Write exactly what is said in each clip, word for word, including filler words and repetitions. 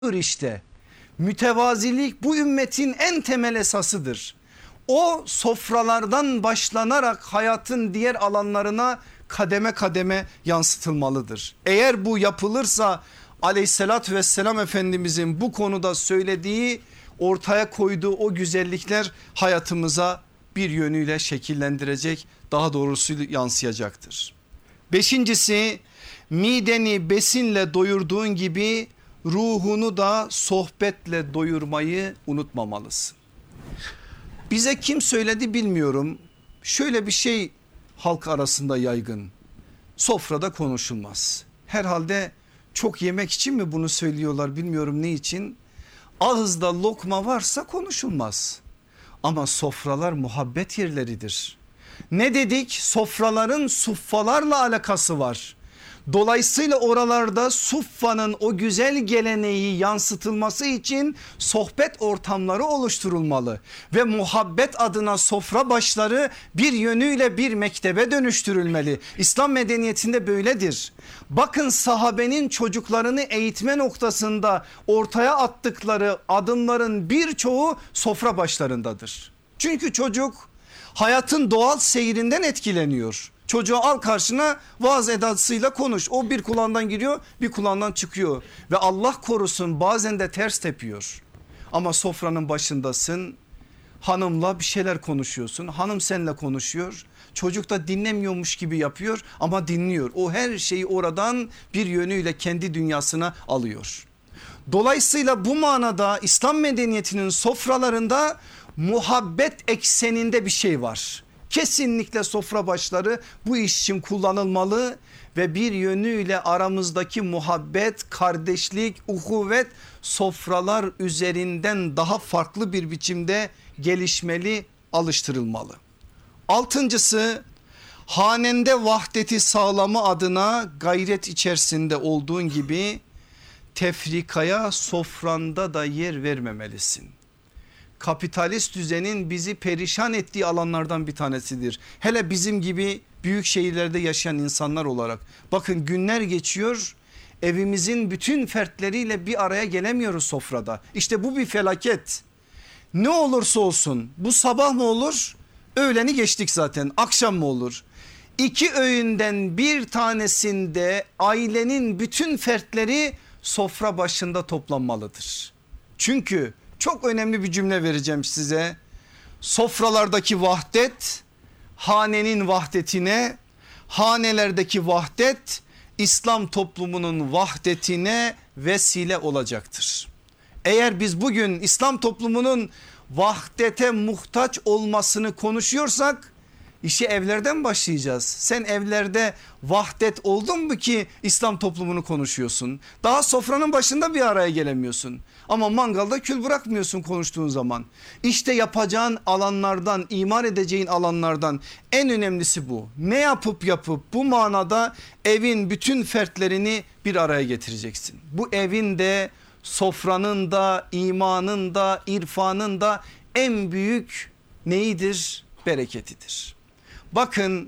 işte. Mütevazilik bu ümmetin en temel esasıdır. O sofralardan başlanarak hayatın diğer alanlarına kademe kademe yansıtılmalıdır. Eğer bu yapılırsa aleyhissalatü vesselam Efendimizin bu konuda söylediği, ortaya koyduğu o güzellikler hayatımıza bir yönüyle şekillendirecek, daha doğrusu yansıyacaktır. Beşincisi, mideni besinle doyurduğun gibi ruhunu da sohbetle doyurmayı unutmamalısın. Bize kim söyledi bilmiyorum. Şöyle bir şey halk arasında yaygın. Sofrada konuşulmaz. Herhalde çok yemek için mi bunu söylüyorlar, bilmiyorum ne için. Ağızda lokma varsa konuşulmaz. Ama sofralar muhabbet yerleridir. Ne dedik? Sofraların suffalarla alakası var. Dolayısıyla oralarda suffanın o güzel geleneği yansıtılması için sohbet ortamları oluşturulmalı. Ve muhabbet adına sofra başları bir yönüyle bir mektebe dönüştürülmeli. İslam medeniyetinde böyledir. Bakın, sahabenin çocuklarını eğitme noktasında ortaya attıkları adımların birçoğu sofra başlarındadır. Çünkü çocuk hayatın doğal seyrinden etkileniyor. Çocuğu al karşına, vaaz edasıyla konuş. O bir kulağından giriyor, bir kulağından çıkıyor. Ve Allah korusun bazen de ters tepiyor. Ama sofranın başındasın, hanımla bir şeyler konuşuyorsun. Hanım seninle konuşuyor. Çocuk da dinlemiyormuş gibi yapıyor ama dinliyor. O her şeyi oradan bir yönüyle kendi dünyasına alıyor. Dolayısıyla bu manada İslam medeniyetinin sofralarında muhabbet ekseninde bir şey var. Kesinlikle sofra başları bu iş için kullanılmalı ve bir yönüyle aramızdaki muhabbet, kardeşlik, uhuvvet sofralar üzerinden daha farklı bir biçimde gelişmeli, alıştırılmalı. Altıncısı, hanende vahdeti sağlama adına gayret içerisinde olduğun gibi tefrikaya sofranda da yer vermemelisin. Kapitalist düzenin bizi perişan ettiği alanlardan bir tanesidir. Hele bizim gibi büyük şehirlerde yaşayan insanlar olarak. Bakın, günler geçiyor, evimizin bütün fertleriyle bir araya gelemiyoruz sofrada. İşte bu bir felaket. Ne olursa olsun, bu sabah mı olur, öğleni geçtik zaten, akşam mı olur? İki öğünden bir tanesinde ailenin bütün fertleri sofra başında toplanmalıdır. Çünkü çok önemli bir cümle vereceğim size. Sofralardaki vahdet hanenin vahdetine, hanelerdeki vahdet İslam toplumunun vahdetine vesile olacaktır. Eğer biz bugün İslam toplumunun vahdete muhtaç olmasını konuşuyorsak, İşi evlerden başlayacağız. Sen evlerde vahdet oldun mu ki İslam toplumunu konuşuyorsun? Daha sofranın başında bir araya gelemiyorsun. Ama mangalda kül bırakmıyorsun konuştuğun zaman. İşte yapacağın alanlardan, iman edeceğin alanlardan en önemlisi bu. Ne yapıp yapıp bu manada evin bütün fertlerini bir araya getireceksin. Bu evin de, sofranın da, imanın da, irfanın da en büyük neyidir? Bereketidir. Bakın,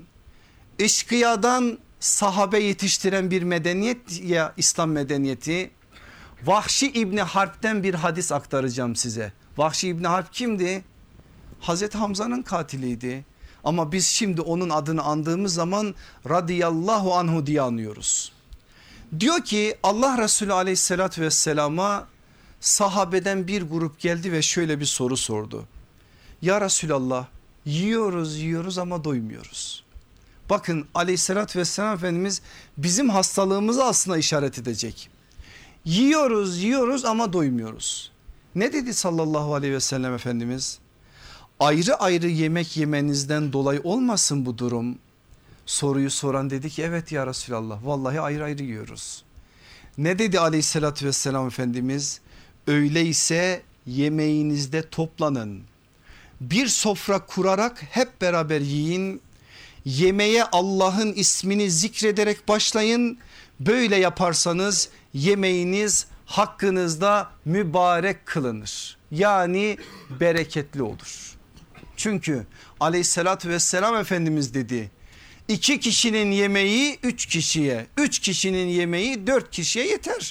eşkıyadan sahabe yetiştiren bir medeniyet ya İslam medeniyeti. Vahşi İbni Harp'ten bir hadis aktaracağım size. Vahşi İbni Harp kimdi? Hazreti Hamza'nın katiliydi. Ama biz şimdi onun adını andığımız zaman radıyallahu anhu diye anıyoruz. Diyor ki Allah Resulü aleyhissalatü vesselama sahabeden bir grup geldi ve şöyle bir soru sordu. Ya Resulallah, yiyoruz yiyoruz ama doymuyoruz. Bakın, aleyhissalatü vesselam Efendimiz bizim hastalığımızı aslında işaret edecek. Yiyoruz yiyoruz ama doymuyoruz. Ne dedi sallallahu aleyhi ve sellem Efendimiz? Ayrı ayrı yemek yemenizden dolayı olmasın bu durum. Soruyu soran dedi ki evet ya Resulallah, vallahi ayrı ayrı yiyoruz. Ne dedi aleyhissalatü vesselam Efendimiz? Öyleyse yemeğinizde toplanın. Bir sofra kurarak hep beraber yiyin. Yemeğe Allah'ın ismini zikrederek başlayın. Böyle yaparsanız yemeğiniz hakkınızda mübarek kılınır. Yani bereketli olur. Çünkü aleyhissalatü vesselam Efendimiz dedi, İki kişinin yemeği üç kişiye, üç kişinin yemeği dört kişiye yeter.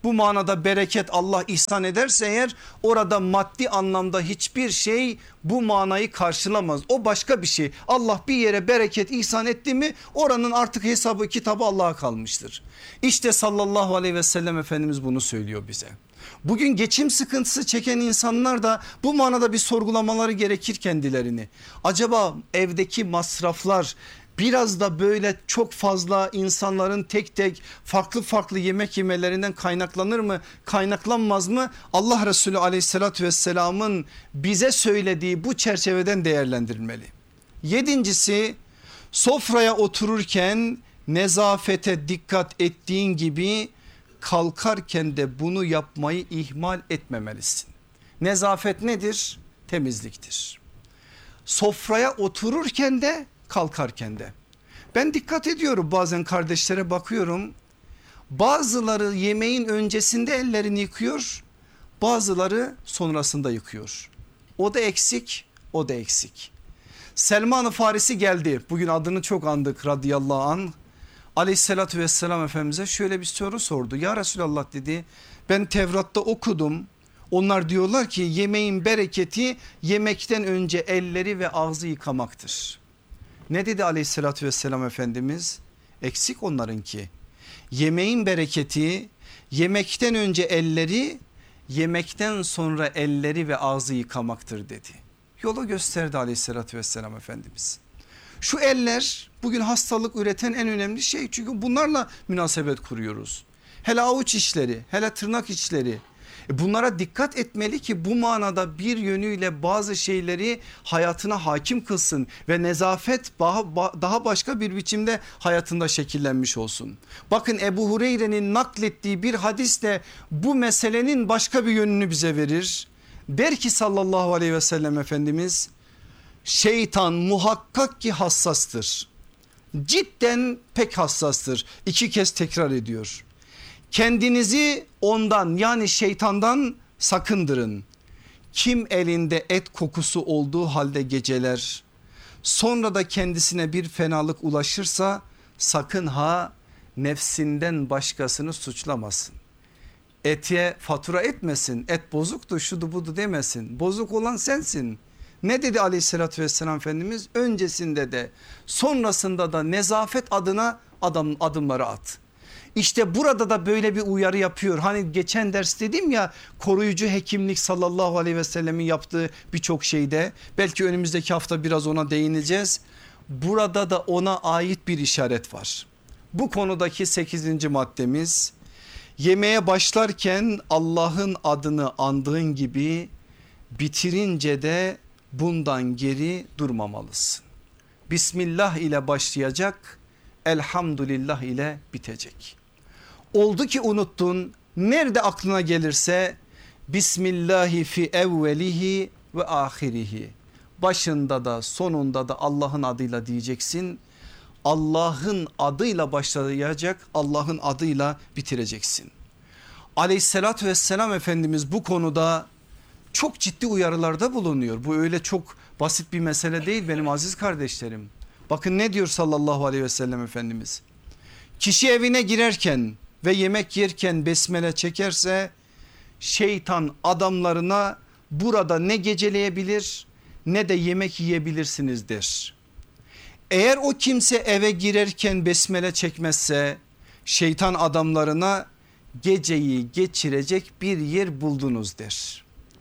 Bu manada bereket Allah ihsan ederse eğer, orada maddi anlamda hiçbir şey bu manayı karşılamaz. O başka bir şey. Allah bir yere bereket ihsan etti mi oranın artık hesabı kitabı Allah'a kalmıştır. İşte sallallahu aleyhi ve sellem Efendimiz bunu söylüyor bize. Bugün geçim sıkıntısı çeken insanlar da bu manada bir sorgulamaları gerekir kendilerini. Acaba evdeki masraflar biraz da böyle çok fazla insanların tek tek farklı farklı yemek yemelerinden kaynaklanır mı, kaynaklanmaz mı? Allah Resulü aleyhissalatü vesselamın bize söylediği bu çerçeveden değerlendirilmeli. Yedincisi, sofraya otururken nezafete dikkat ettiğin gibi kalkarken de bunu yapmayı ihmal etmemelisin. Nezafet nedir? Temizliktir. Sofraya otururken de kalkarken de. Ben dikkat ediyorum, bazen kardeşlere bakıyorum. Bazıları yemeğin öncesinde ellerini yıkıyor, bazıları sonrasında yıkıyor. O da eksik, o da eksik. Selman-ı Farisi geldi. Bugün adını çok andık radıyallahu anh. Aleyhissalatü vesselam Efendimiz'e şöyle bir soru sordu. Ya Resulallah dedi, ben Tevrat'ta okudum. Onlar diyorlar ki yemeğin bereketi yemekten önce elleri ve ağzı yıkamaktır. Ne dedi aleyhissalatü vesselam Efendimiz? Eksik onlarınki. Yemeğin bereketi yemekten önce elleri, yemekten sonra elleri ve ağzı yıkamaktır dedi. Yolu gösterdi aleyhissalatü vesselam Efendimiz. Şu eller bugün hastalık üreten en önemli şey, çünkü bunlarla münasebet kuruyoruz. Hele avuç içleri, hele tırnak içleri. E bunlara dikkat etmeli ki bu manada bir yönüyle bazı şeyleri hayatına hakim kılsın ve nezafet daha başka bir biçimde hayatında şekillenmiş olsun. Bakın Ebu Hureyre'nin naklettiği bir hadis de bu meselenin başka bir yönünü bize verir. Der ki sallallahu aleyhi ve sellem Efendimiz, şeytan muhakkak ki hassastır. Cidden pek hassastır. İki kez tekrar ediyor. Kendinizi ondan, yani şeytandan sakındırın. Kim elinde et kokusu olduğu halde geceler, sonra da kendisine bir fenalık ulaşırsa sakın ha nefsinden başkasını suçlamasın. Ete fatura etmesin, et bozuktu şudu budu demesin, bozuk olan sensin. Ne dedi aleyhissalatü vesselam Efendimiz? Öncesinde de sonrasında da nezafet adına adam, adımları at. İşte burada da böyle bir uyarı yapıyor. Hani geçen ders dedim ya, koruyucu hekimlik sallallahu aleyhi ve sellemin yaptığı birçok şeyde, belki önümüzdeki hafta biraz ona değineceğiz. Burada da ona ait bir işaret var. Bu konudaki sekizinci maddemiz, yemeğe başlarken Allah'ın adını andığın gibi bitirince de bundan geri durmamalısın. Bismillah ile başlayacak, elhamdülillah ile bitecek. Oldu ki unuttun, nerede aklına gelirse Bismillahi fi evvelihi ve ahirihi, başında da sonunda da Allah'ın adıyla diyeceksin. Allah'ın adıyla başlayacak, Allah'ın adıyla bitireceksin. Aleyhissalatü vesselam Efendimiz bu konuda çok ciddi uyarılarda bulunuyor. Bu öyle çok basit bir mesele değil benim aziz kardeşlerim. Bakın ne diyor sallallahu aleyhi ve sellem Efendimiz. Kişi evine girerken ve yemek yerken besmele çekerse şeytan adamlarına burada ne geceleyebilir ne de yemek yiyebilirsiniz der. Eğer o kimse eve girerken besmele çekmezse şeytan adamlarına geceyi geçirecek bir yer buldunuz der.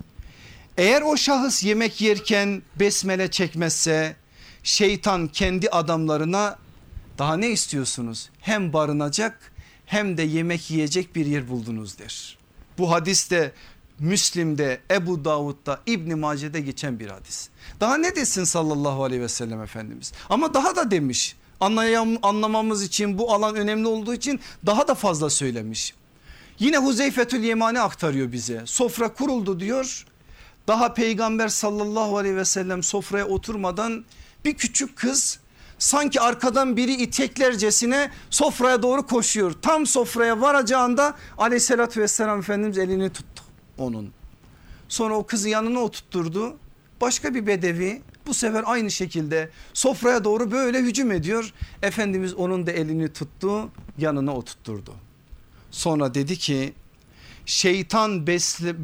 Eğer o şahıs yemek yerken besmele çekmezse şeytan kendi adamlarına daha ne istiyorsunuz? Hem barınacak hem de yemek yiyecek bir yer buldunuz der. Bu hadis de Müslim'de, Ebu Davud'da, İbn Mace'de geçen bir hadis. Daha ne desin sallallahu aleyhi ve sellem Efendimiz? Ama daha da demiş. Anlayam, anlamamız için bu alan önemli olduğu için daha da fazla söylemiş. Yine Huzeyfetül Yemani aktarıyor bize. Sofra kuruldu diyor. Daha peygamber sallallahu aleyhi ve sellem sofraya oturmadan bir küçük kız sanki arkadan biri iteklercesine sofraya doğru koşuyor. Tam sofraya varacağında aleyhissalatü vesselam Efendimiz elini tuttu onun. Sonra o kızı yanına oturtturdu. Başka bir bedevi bu sefer aynı şekilde sofraya doğru böyle hücum ediyor. Efendimiz onun da elini tuttu, yanına oturtturdu. Sonra dedi ki şeytan besle,